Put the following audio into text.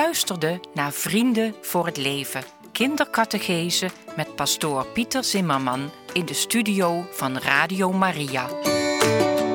luisterde naar Vrienden voor het Leven, kindercatechese met pastoor Pieter Zimmerman in de studio van Radio Maria.